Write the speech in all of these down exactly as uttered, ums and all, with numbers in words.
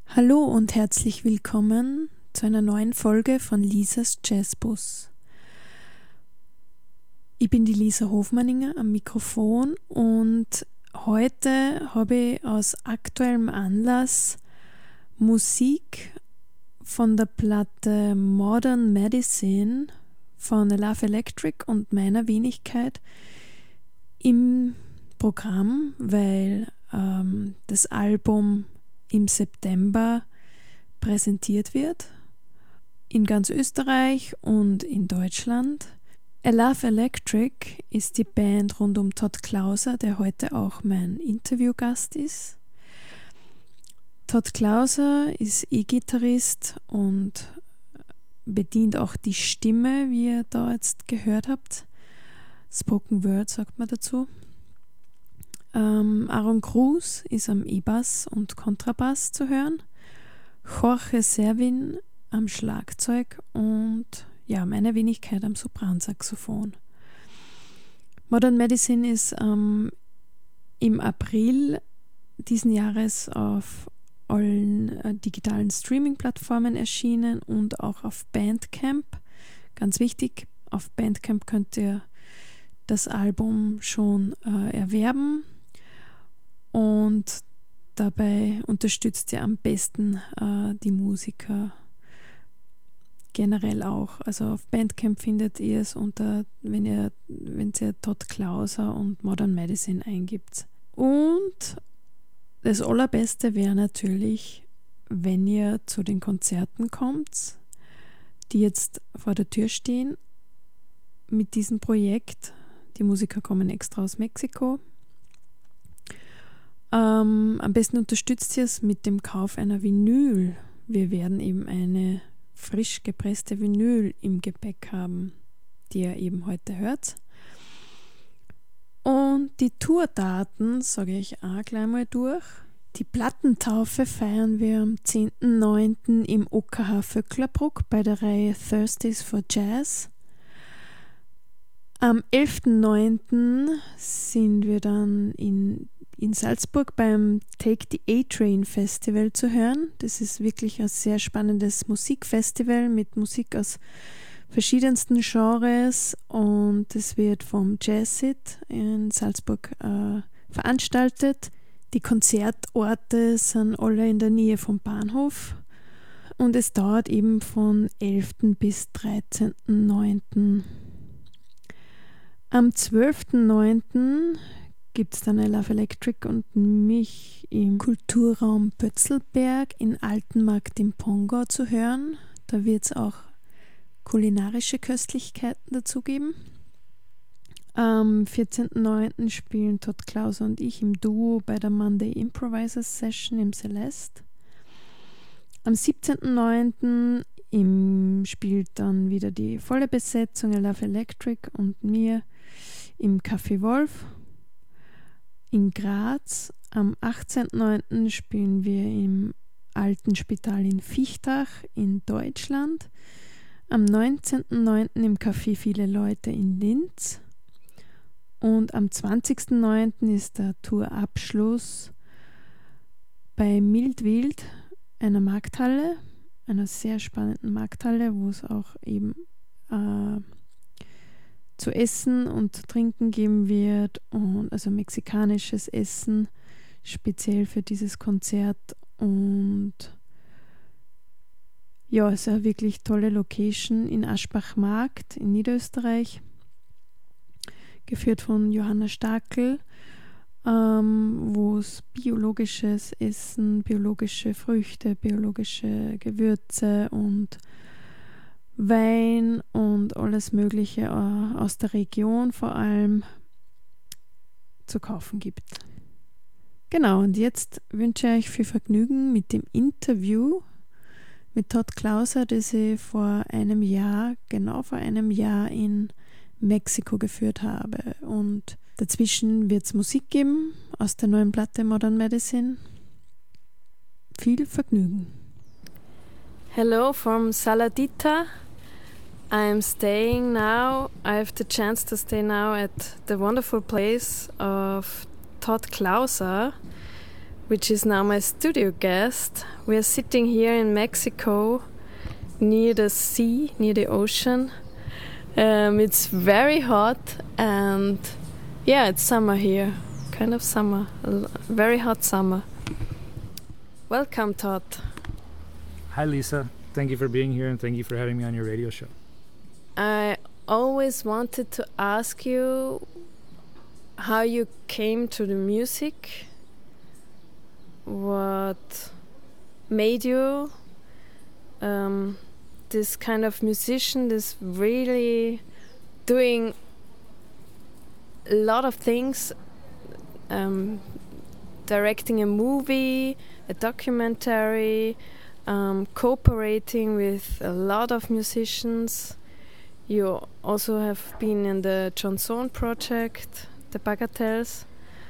Hallo und herzlich willkommen zu einer neuen Folge von Lisas Jazzbus. Ich bin die Lisa Hofmanninger am Mikrofon und heute habe ich aus aktuellem Anlass Musik von der Platte Modern Medicine von Love Electric und meiner Wenigkeit im Programm, weil ähm, das Album im September präsentiert wird, in ganz Österreich und in Deutschland. A Love Electric ist die Band rund um Todd Klauser, der heute auch mein Interviewgast ist. Todd Klauser ist E-Gitarrist und bedient auch die Stimme, wie ihr da jetzt gehört habt. Spoken Word sagt man dazu. Ähm, Aaron Cruz ist am E-Bass und Kontrabass zu hören. Jorge Servin am Schlagzeug und ja, meine Wenigkeit am Sopransaxophon. Modern Medicine ist ähm, im April diesen Jahres auf allen äh, digitalen Streaming-Plattformen erschienen und auch auf Bandcamp. Ganz wichtig, auf Bandcamp könnt ihr das Album schon äh, erwerben. Und dabei unterstützt ihr am besten äh, die Musiker generell auch. Also auf Bandcamp findet ihr es unter, wenn ihr, wenn ihr Todd Klauser und Modern Medicine eingibt. Und das Allerbeste wäre natürlich, wenn ihr zu den Konzerten kommt, die jetzt vor der Tür stehen mit diesem Projekt. Die Musiker kommen extra aus Mexiko. Ähm, am besten unterstützt ihr es mit dem Kauf einer Vinyl. Wir werden eben eine frisch gepresste Vinyl im Gepäck haben, die ihr eben heute hört. Und die Tourdaten sage ich auch gleich mal durch. Die Plattentaufe feiern wir am zehnten neunten im O K H Vöcklerbruck bei der Reihe Thursdays for Jazz. Am elften neunten sind wir dann in in Salzburg beim Take the A-Train Festival zu hören. Das ist wirklich ein sehr spannendes Musikfestival mit Musik aus verschiedensten Genres und es wird vom Jazzit in Salzburg äh, veranstaltet. Die Konzertorte sind alle in der Nähe vom Bahnhof und es dauert eben von elften bis dreizehnten neunten Am zwölften neunten gibt es dann Love Electric und mich im Kulturraum Pötzelberg in Altenmarkt im Pongau zu hören. Da wird es auch kulinarische Köstlichkeiten dazu geben. Am vierzehnten neunten spielen Todd Klauser und ich im Duo bei der Monday Improvisers Session im Celeste. Am siebzehnten neunten im spielt dann wieder die volle Besetzung Love Electric und mir im Café Wolf. In Graz am achtzehnten neunten spielen wir im Alten Spital in Fichtach in Deutschland. Am neunzehnten neunten im Café Viele Leute in Linz. Und am zwanzigsten neunten ist der Tourabschluss bei Mildwild, einer Markthalle, einer sehr spannenden Markthalle, wo es auch eben äh, zu essen und trinken geben wird, und also mexikanisches Essen, speziell für dieses Konzert. Und ja, es ist eine wirklich tolle Location in Aschbach-Markt in Niederösterreich, geführt von Johanna Stakel, ähm, wo es biologisches Essen, biologische Früchte, biologische Gewürze und Wein und alles Mögliche äh, aus der Region vor allem zu kaufen gibt. Genau, und jetzt wünsche ich euch viel Vergnügen mit dem Interview mit Todd Klauser, das ich vor einem Jahr, genau vor einem Jahr in Mexiko geführt habe. Und dazwischen wird es Musik geben aus der neuen Platte Modern Medicine. Viel Vergnügen. Hello from Saladita. I'm staying now, I have the chance to stay now at the wonderful place of Todd Klauser, which is now my studio guest. We are sitting here in Mexico, near the sea, near the ocean. Um, it's very hot, and yeah, it's summer here, kind of summer, a l- very hot summer. Welcome, Todd. Hi, Lisa. Thank you for being here, and thank you for having me on your radio show. I always wanted to ask you how you came to the music. What made you um, this kind of musician, this really doing a lot of things, um, directing a movie, a documentary, um, cooperating with a lot of musicians. You also have been in the Chanson project, the Bagatelles,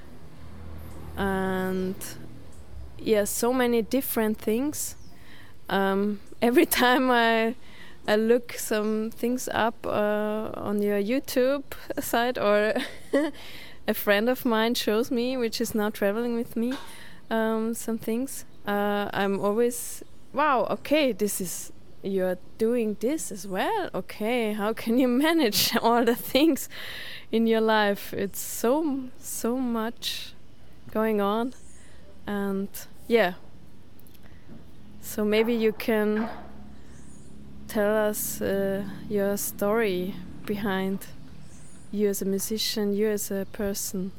and yeah, so many different things. Um, every time I I look some things up uh, on your YouTube site, or a friend of mine shows me, which is now traveling with me, um, some things, uh, I'm always, wow, okay, this is, you're doing this as well. Okay, how can you manage all the things in your life? It's so, so much going on. And yeah, so maybe you can tell us uh, your story behind you as a musician, you as a person.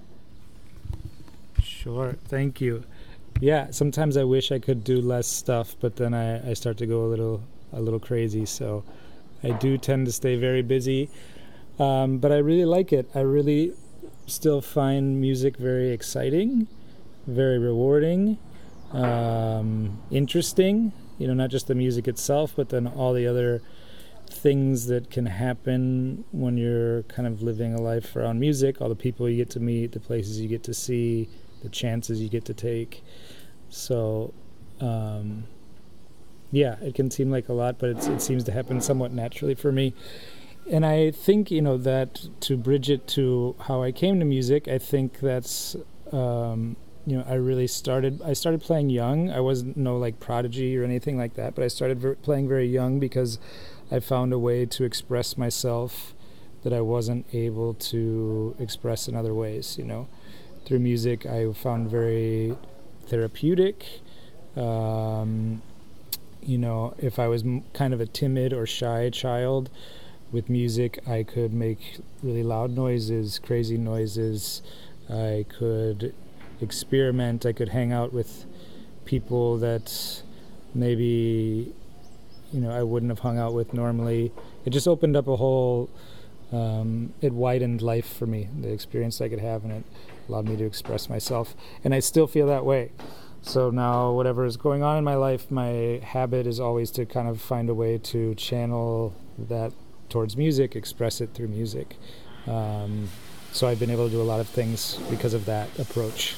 Sure, thank you. Yeah, sometimes I wish I could do less stuff, but then I, I start to go a little a little crazy. So I do tend to stay very busy, um, but I really like it. I really still find music very exciting, very rewarding, um, interesting. You know, not just the music itself, but then all the other things that can happen when you're kind of living a life around music, all the people you get to meet, the places you get to see, the chances you get to take. So, um, yeah, it can seem like a lot, but it's, it seems to happen somewhat naturally for me. And I think, you know, that to bridge it to how I came to music, I think that's, um, you know, I really started, I started playing young. I wasn't no like prodigy or anything like that, but I started ver- playing very young because I found a way to express myself that I wasn't able to express in other ways, you know. Through music, I found very therapeutic. Um, you know, if I was m- kind of a timid or shy child, with music, I could make really loud noises, crazy noises. I could experiment. I could hang out with people that maybe, you know, I wouldn't have hung out with normally. It just opened up a whole, um, it widened life for me, the experience I could have, and it allowed me to express myself. And I still feel that way. So now whatever is going on in my life, my habit is always to kind of find a way to channel that towards music, express it through music. Um, so I've been able to do a lot of things because of that approach.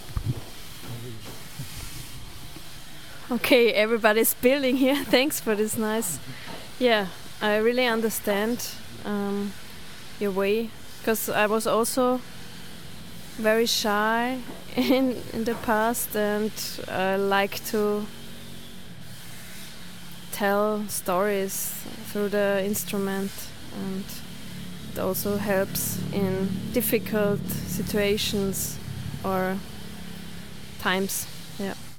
Okay, everybody's building here. Thanks for this nice. Yeah, I really understand um, your way, because I was also very shy in in the past, and I like to tell stories through the instrument, and it also helps in difficult situations or times. Yeah.